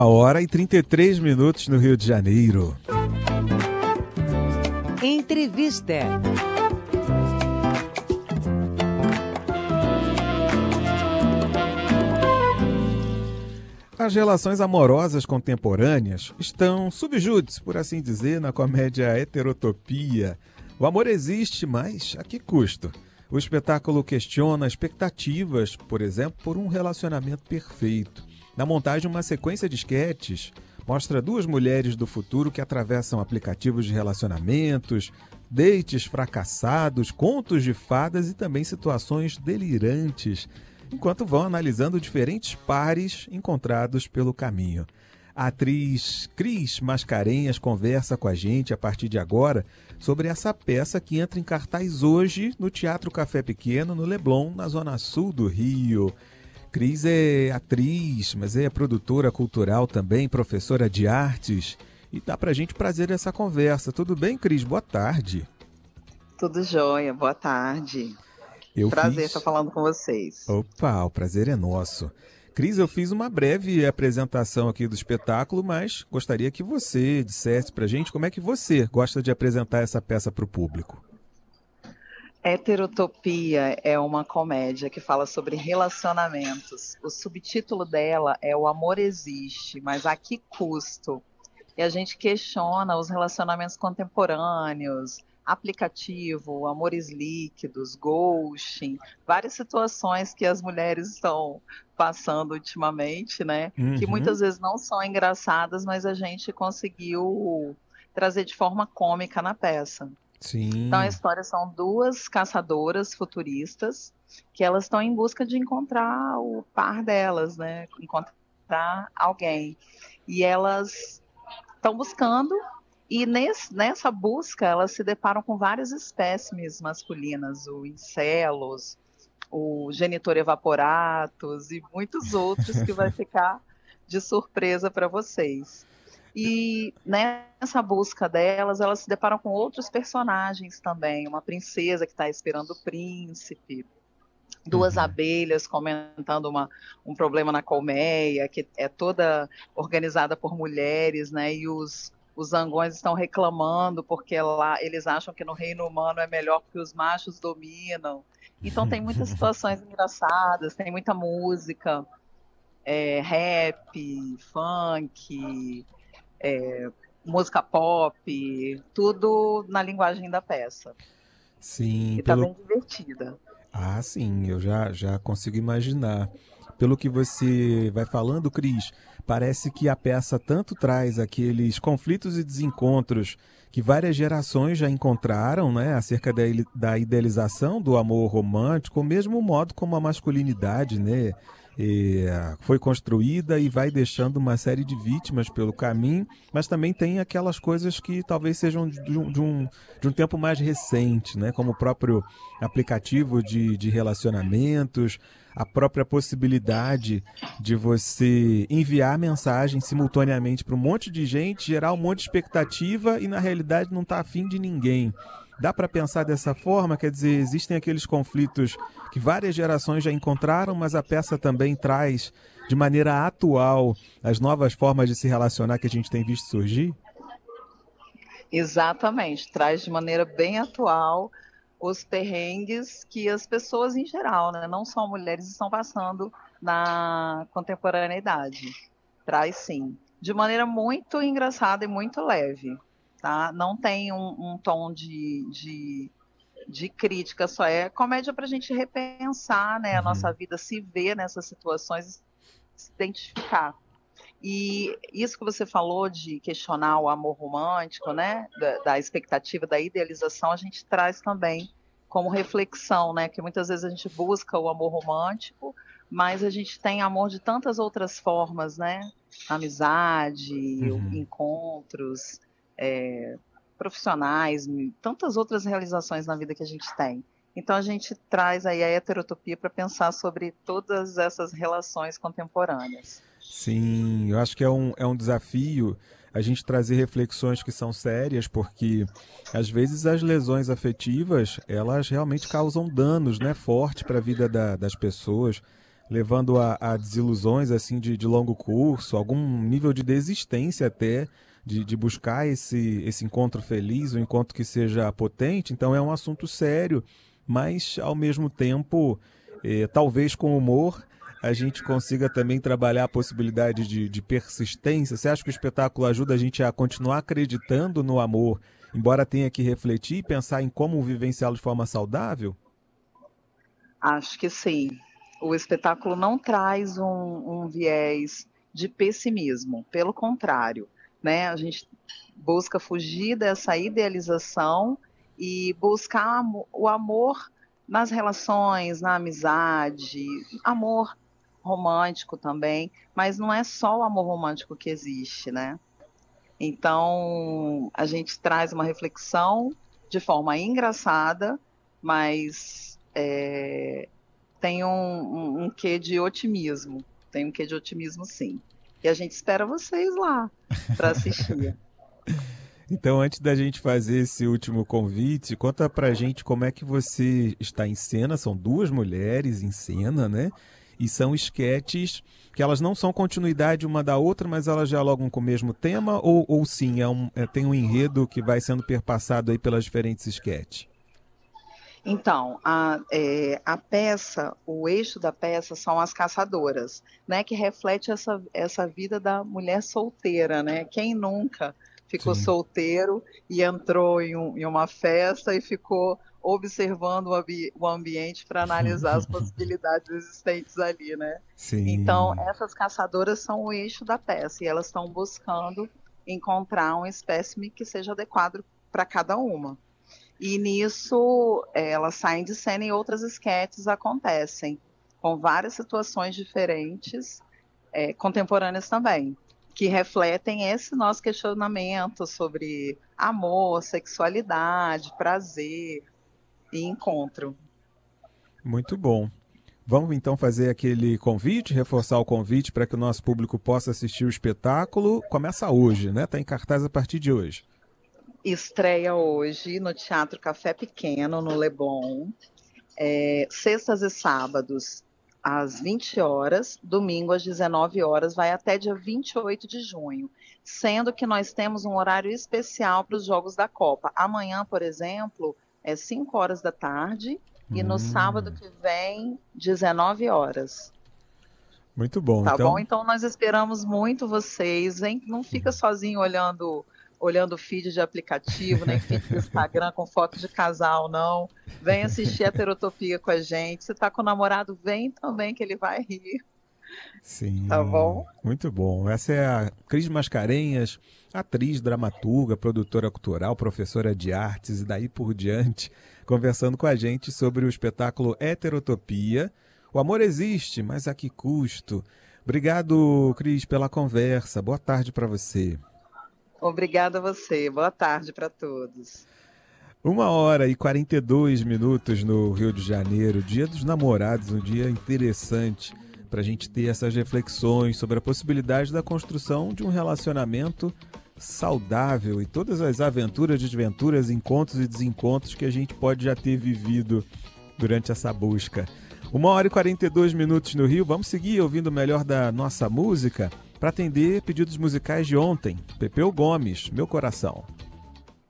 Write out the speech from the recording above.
1h33 no Rio de Janeiro. Entrevista. As relações amorosas contemporâneas estão sub judice, por assim dizer, na comédia Heterotopia. O amor existe, mas a que custo? O espetáculo questiona expectativas, por exemplo, por um relacionamento perfeito. Na montagem, uma sequência de esquetes mostra duas mulheres do futuro que atravessam aplicativos de relacionamentos, dates fracassados, contos de fadas e também situações delirantes, enquanto vão analisando diferentes pares encontrados pelo caminho. A atriz Cris Mascarenhas conversa com a gente a partir de agora sobre essa peça que entra em cartaz hoje no Teatro Café Pequeno, no Leblon, na zona sul do Rio. Cris é atriz, mas é produtora cultural também, professora de artes. E dá pra gente prazer essa conversa. Tudo bem, Cris? Boa tarde. Tudo jóia, boa tarde. Prazer estar falando com vocês. Opa, o prazer é nosso. Cris, eu fiz uma breve apresentação aqui do espetáculo, mas gostaria que você dissesse pra gente como é que você gosta de apresentar essa peça para o público. Heterotopia é uma comédia que fala sobre relacionamentos. O subtítulo dela é O Amor Existe, mas a que custo? E a gente questiona os relacionamentos contemporâneos, aplicativo, amores líquidos, ghosting, várias situações que as mulheres estão passando ultimamente, né? Que muitas vezes não são engraçadas, mas a gente conseguiu trazer de forma cômica na peça. Sim. Então a história são duas caçadoras futuristas que elas estão em busca de encontrar o par delas, né? Encontrar alguém. E elas estão buscando. E nessa busca, elas se deparam com vários espécimes masculinas, o incelos, o genitor evaporatus e muitos outros que vai ficar de surpresa para vocês. E nessa busca delas, elas se deparam com outros personagens também, uma princesa que está esperando o príncipe, duas abelhas comentando um problema na colmeia, que é toda organizada por mulheres, né? E os zangões estão reclamando porque lá eles acham que no reino humano é melhor porque os machos dominam. Então tem muitas situações engraçadas, tem muita música, rap, funk, música pop, tudo na linguagem da peça. Sim. E tá bem divertida. Ah, sim, eu já consigo imaginar. Pelo que você vai falando, Cris, parece que a peça tanto traz aqueles conflitos e desencontros que várias gerações já encontraram, né, acerca da idealização do amor romântico, o mesmo modo como a masculinidade, né, foi construída e vai deixando uma série de vítimas pelo caminho, mas também tem aquelas coisas que talvez sejam de um tempo mais recente, né, como o próprio aplicativo de relacionamentos, a própria possibilidade de você enviar mensagem simultaneamente para um monte de gente, gerar um monte de expectativa e na realidade não está afim de ninguém. Dá para pensar dessa forma? Quer dizer, existem aqueles conflitos que várias gerações já encontraram, mas a peça também traz de maneira atual as novas formas de se relacionar que a gente tem visto surgir? Exatamente, traz de maneira bem atual os perrengues que as pessoas em geral, né, não só mulheres, estão passando na contemporaneidade. Traz sim, de maneira muito engraçada e muito leve, tá? Não tem um tom de crítica, só é comédia para a gente repensar, né, a nossa vida, se ver nessas situações, se identificar. E isso que você falou de questionar o amor romântico, né, da expectativa, da idealização, a gente traz também como reflexão, né, que muitas vezes a gente busca o amor romântico, mas a gente tem amor de tantas outras formas, né, amizade, encontros, profissionais, tantas outras realizações na vida que a gente tem. Então a gente traz aí a heterotopia para pensar sobre todas essas relações contemporâneas. Sim, eu acho que é um desafio a gente trazer reflexões que são sérias, porque às vezes as lesões afetivas, elas realmente causam danos, né, fortes para a vida das pessoas. levando a desilusões assim de longo curso, algum nível de desistência até, de buscar esse encontro feliz, um encontro que seja potente. Então é um assunto sério, mas ao mesmo tempo, talvez com humor, a gente consiga também trabalhar a possibilidade de persistência. Você acha que o espetáculo ajuda a gente a continuar acreditando no amor, embora tenha que refletir e pensar em como vivenciá-lo de forma saudável? Acho que sim. O espetáculo não traz um viés de pessimismo, pelo contrário, né? A gente busca fugir dessa idealização e buscar o amor nas relações, na amizade, amor romântico também, mas não é só o amor romântico que existe, né? Então, a gente traz uma reflexão de forma engraçada, mas tem um quê de otimismo. Tem um quê de otimismo, sim. E a gente espera vocês lá para assistir. Então, antes da gente fazer esse último convite, conta pra gente como é que você está em cena. São duas mulheres em cena, né? E são esquetes que elas não são continuidade uma da outra, mas elas dialogam com o mesmo tema, ou sim, tem um enredo que vai sendo perpassado aí pelas diferentes esquetes? Então, a peça, o eixo da peça são as caçadoras, né? Que reflete essa vida da mulher solteira, né? Quem nunca ficou Sim. solteiro e entrou em uma festa e ficou observando o ambiente para analisar as possibilidades existentes ali, né? Então, Sim. essas caçadoras são o eixo da peça e elas estão buscando encontrar um espécime que seja adequado para cada uma. E nisso elas saem de cena e outras esquetes acontecem, com várias situações diferentes, contemporâneas também, que refletem esse nosso questionamento sobre amor, sexualidade, prazer e encontro. Muito bom. Vamos então fazer aquele convite, reforçar o convite para que o nosso público possa assistir o espetáculo. Começa hoje, né? Está em cartaz a partir de hoje. Estreia hoje no Teatro Café Pequeno, no Leblon, sextas e sábados às 20 horas, domingo às 19 horas, vai até dia 28 de junho, sendo que nós temos um horário especial para os Jogos da Copa. Amanhã, por exemplo, é 5 horas da tarde e no sábado que vem, 19 horas. Muito bom. Tá bom? Então, Então nós esperamos muito vocês, hein? Não fica sozinho olhando o feed de aplicativo, nem feed do Instagram com foto de casal, não. Vem assistir a Heterotopia com a gente. Se tá com o namorado, vem também que ele vai rir. Tá sim, bom? muito bom. Essa é a Cris Mascarenhas, atriz, dramaturga, produtora cultural, professora de artes e daí por diante, conversando com a gente sobre o espetáculo Heterotopia. O amor existe, mas a que custo? Obrigado, Cris, pela conversa. Boa tarde para você. Obrigada a você. Boa tarde para todos. 1h42 no Rio de Janeiro, Dia dos Namorados, um dia interessante para a gente ter essas reflexões sobre a possibilidade da construção de um relacionamento saudável e todas as aventuras, desventuras, encontros e desencontros que a gente pode já ter vivido durante essa busca. 1h42 no Rio, vamos seguir ouvindo o melhor da nossa música para atender pedidos musicais de ontem. Pepeu Gomes, Meu Coração.